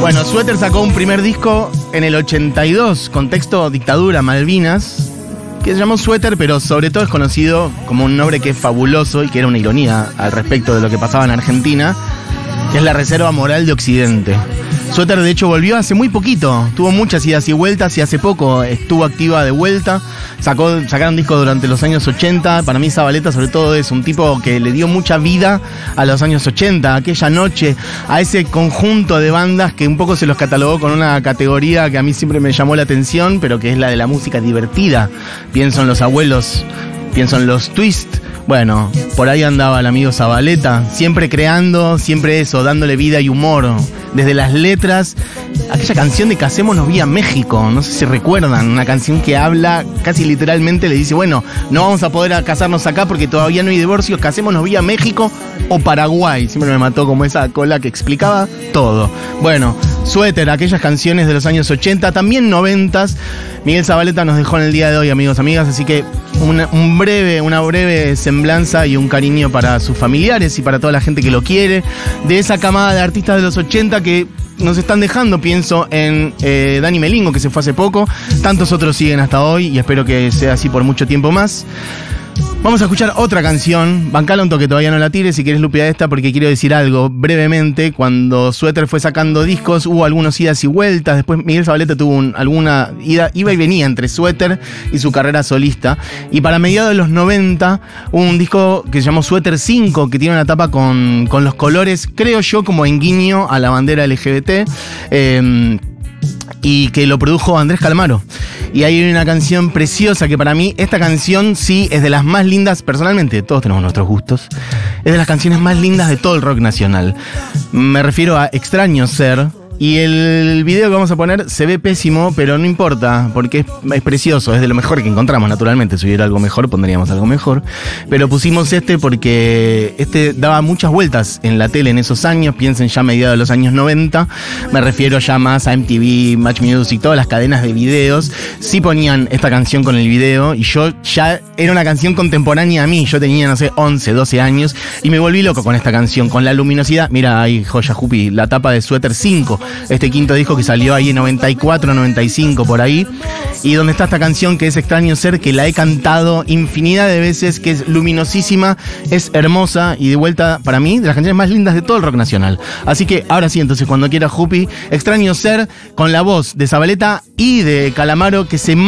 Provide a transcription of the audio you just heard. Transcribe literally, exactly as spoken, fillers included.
Bueno, Suéter sacó un primer disco en el ochenta y dos, contexto dictadura, Malvinas, que se llamó Suéter, pero sobre todo es conocido como un nombre que es fabuloso y que era una ironía al respecto de lo que pasaba en Argentina, que es la Reserva Moral de Occidente. Suéter, de hecho, volvió hace muy poquito. Tuvo muchas idas y vueltas y hace poco estuvo activa de vuelta. Sacó, sacaron discos durante los años ochenta. Para mí, Zabaleta, sobre todo, es un tipo que le dio mucha vida a los años ochenta. Aquella noche, a ese conjunto de bandas que un poco se los catalogó con una categoría que a mí siempre me llamó la atención, pero que es la de la música divertida. Pienso en Los Abuelos, pienso en Los Twist. Bueno, por ahí andaba el amigo Zabaleta, siempre creando, siempre eso, dándole vida y humor. Desde las letras, aquella canción de Casémonos Vía México, no sé si recuerdan, una canción que habla, casi literalmente le dice, bueno, no vamos a poder casarnos acá porque todavía no hay divorcio, casémonos vía México o Paraguay. Siempre me mató como esa cola que explicaba todo. Bueno, Suéter, aquellas canciones de los años ochenta, también noventas. Miguel Zabaleta nos dejó en el día de hoy, amigos, amigas, así que una, un breve, una breve semblanza y un cariño para sus familiares y para toda la gente que lo quiere, de esa camada de artistas de los ochenta que nos están dejando. Pienso en eh, Dani Melingo, que se fue hace poco, tantos otros siguen hasta hoy y espero que sea así por mucho tiempo más. Vamos a escuchar otra canción, bancala un toque, todavía no la tires si quieres, Lupi, a esta, porque quiero decir algo brevemente. Cuando Suéter fue sacando discos, hubo algunos idas y vueltas. Después Miguel Zabaleta tuvo un, alguna ida, iba y venía entre Suéter y su carrera solista. Y para mediados de los noventa hubo un disco que se llamó Suéter cinco, que tiene una tapa con, con los colores, creo yo, como en guiño a la bandera L G B T. Eh, y que lo produjo Andrés Calamaro. Y ahí hay una canción preciosa que para mí, esta canción sí es de las más lindas, personalmente, todos tenemos nuestros gustos, es de las canciones más lindas de todo el rock nacional. Me refiero a Extraño Ser. Y el video que vamos a poner se ve pésimo, pero no importa, porque es, es precioso, es de lo mejor que encontramos, naturalmente. Si hubiera algo mejor, pondríamos algo mejor. Pero pusimos este porque este daba muchas vueltas en la tele en esos años, piensen ya a mediados de los años noventa. Me refiero ya más a M T V, Match Music, todas las cadenas de videos. Sí ponían esta canción con el video, y yo ya era una canción contemporánea a mí. Yo tenía, no sé, once, doce años, y me volví loco con esta canción, con la luminosidad. Mira ahí, joya, Jupi, la tapa de Suéter cinco. Este quinto disco que salió ahí en noventa y cuatro, noventa y cinco, por ahí. Y donde está esta canción que es Extraño Ser, que la he cantado infinidad de veces, que es luminosísima, es hermosa y de vuelta, para mí, de las canciones más lindas de todo el rock nacional. Así que ahora sí, entonces, cuando quiera, Jupi, Extraño Ser, con la voz de Zabaleta y de Calamaro, que se